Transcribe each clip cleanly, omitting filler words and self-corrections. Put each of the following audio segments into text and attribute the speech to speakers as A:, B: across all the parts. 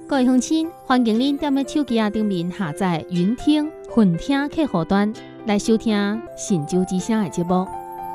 A: 各位乡亲，欢迎您踮咧手机上面下载云听、混听客户端来收听神州之声的节目。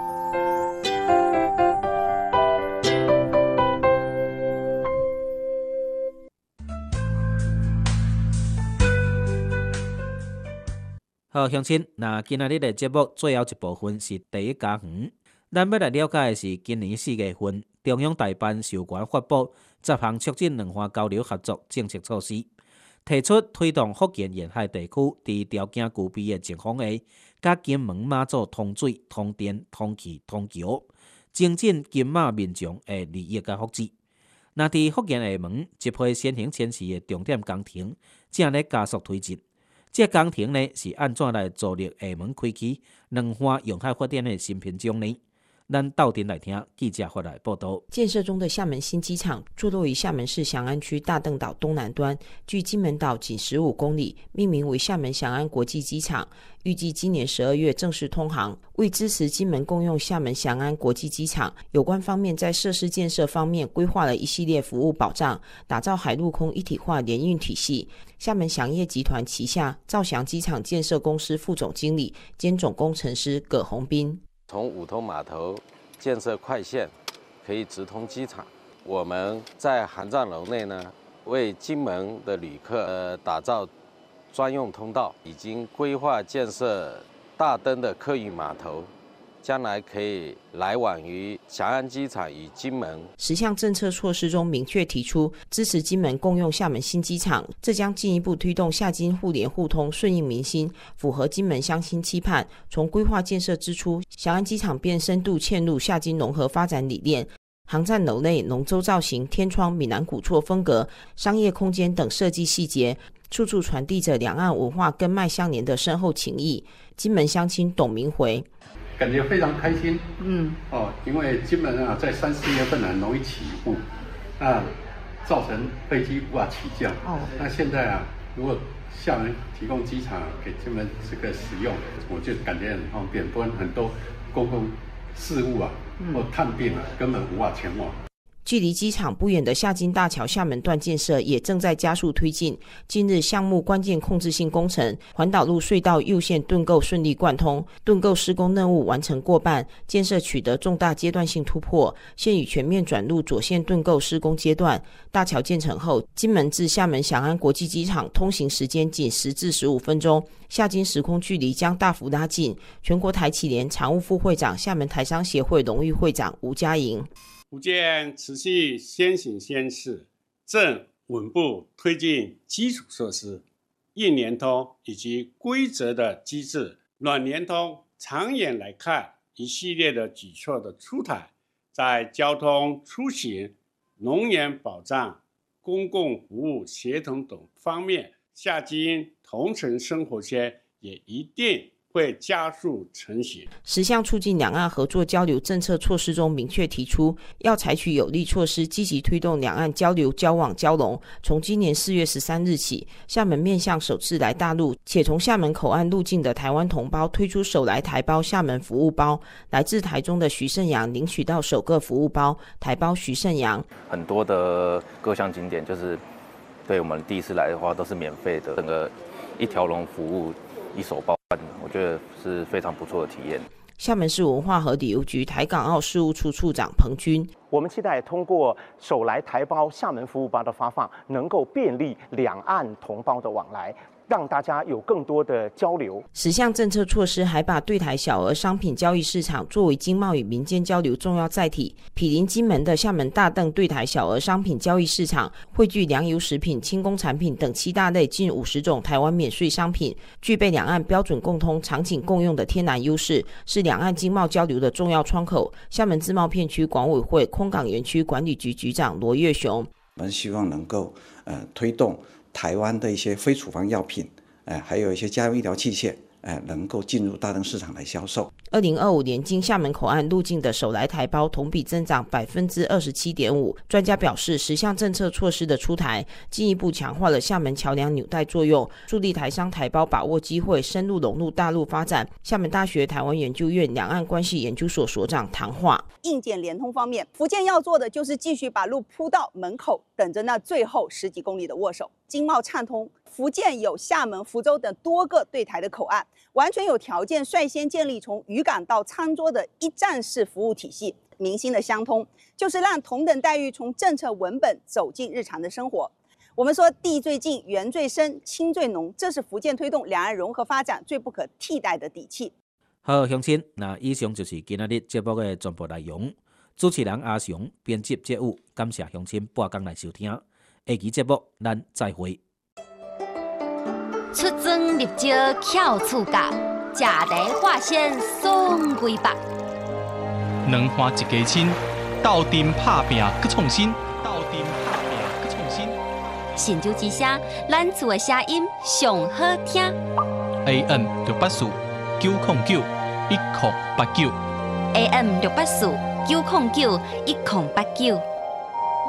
B: 好，乡亲，那今仔日的节目最后一部分是第一家园。咱要来了解的是，今年4月份，中央台办授权发布10项促进两岸交流合作政策措施，提出推动福建沿海地区伫条件具备的情况下，甲金门、马祖通水、通电、通气、通桥，增进金马民众的利益甲福祉。那伫福建厦门，一批先行前期的重点工程正咧加速推进。这工程呢是安怎来助力厦门开启两岸沿海发展的新篇章呢？咱斗阵来听记者发来报道。
C: 建设中的厦门新机场坐落于厦门市翔安区大嶝岛东南端，距金门岛仅15公里，命名为厦门翔安国际机场，预计今年12月正式通航。为支持金门共用厦门翔安国际机场，有关方面在设施建设方面规划了一系列服务保障，打造海陆空一体化联运体系。厦门翔业集团旗下兆翔机场建设公司副总经理兼总工程师葛宏斌，
D: 从五通码头建设快线，可以直通机场。我们在航站楼内呢，为金门的旅客打造专用通道，已经规划建设大灯的客运码头，将来可以来往于翔安机场与金门。
C: 10项政策措施中明确提出支持金门共用厦门新机场，这将进一步推动厦金互联互通，顺应民心，符合金门乡亲期盼。从规划建设之初，翔安机场便深度嵌入厦金融合发展理念。航站楼内龙舟造型、天窗、闽南古厝风格、商业空间等设计细节，处处传递着两岸文化根脉相连的深厚情谊。金门乡亲董明回，
E: 感觉非常开心，因为金门啊，在3、4月份很容易起雾，造成飞机无法起降。那现在啊，如果厦门提供机场给金门这个使用，我就感觉很方便，不然很多公共事务啊或探病啊，根本无法前往。
C: 距离机场不远的厦金大桥厦门段建设也正在加速推进。近日项目关键控制性工程环岛路隧道右线盾构顺利贯通，盾构施工任务完成过半，建设取得重大阶段性突破，现已全面转入左线盾构施工阶段。大桥建成后，金门至厦门翔安国际机场通行时间仅10至15分钟，厦金时空距离将大幅拉近。全国台企联常务副会长、厦门台商协会荣誉会长吴家莹，
F: 福建持续先行先试，正稳步推进基础设施、硬联通以及规则的机制、软联通。长远来看，一系列的举措的出台，在交通出行、能源保障、公共服务协同等方面，厦金同城生活圈也一定会加速成型。
C: 10项促进两岸合作交流政策措施中明确提出，要采取有力措施，积极推动两岸交流、交往、交融。从今年4月13日起，厦门面向首次来大陆且从厦门口岸入境的台湾同胞推出首来台胞厦门服务包，来自台中的徐胜阳领取到首个服务包，台胞徐胜阳。
G: 很多的各项景点就是对我们第一次来的话都是免费的，整个一条龙服务一手包办，我觉得是非常不错的体验。
C: 厦门市文化和旅游局台港澳事务处处长彭军，
H: 我们期待通过首来台胞厦门服务包的发放，能够便利两岸同胞的往来，让大家有更多的交流。
C: 10项政策措施还把对台小额商品交易市场作为经贸与民间交流重要载体。毗邻金门的厦门大嶝对台小额商品交易市场，汇聚粮油食品、轻工产品等7大类近50种台湾免税商品，具备两岸标准共通、场景共用的天然优势，是两岸经贸交流的重要窗口。厦门自贸片区管委会空港园区管理局局长罗月雄，
I: 我们希望能够推动台湾的一些非处方药品，还有一些家用医疗器械，能够进入大嶝市场来销售。
C: 2025年经厦门口岸入境的首来台胞同比增长27.5%。专家表示，10项政策措施的出台，进一步强化了厦门桥梁纽带作用，助力台商台胞把握机会，深入融入大陆发展。厦门大学台湾研究院两岸关系研究所所长唐化，
J: 硬件联通方面，福建要做的就是继续把路铺到门口， 等着那最后10几公里的握手。经贸畅通，福建有厦门、福州等多个对台的口岸，完全有条件率先建立从渔港到餐桌的一站式服务体系。民心的相通，就是让同等待遇从政策文本走进日常的生活。我们说地最近、缘最深、亲最浓，这是福建推动两岸融合发展最不可替代的底气。
B: 好，乡亲，那以上就是今仔日节目的全部内容。主持人阿雄，编辑节务，感谢乡亲半工来收听。下期节目咱再会。
K: 出征入招巧厝角，食茶化鲜爽规百。
L: 两花一家亲，斗阵拍拼搁创新，
K: 新竹之声，咱厝的声音上好听。
L: AM 684-909-1089。AM
K: 684-909-1089。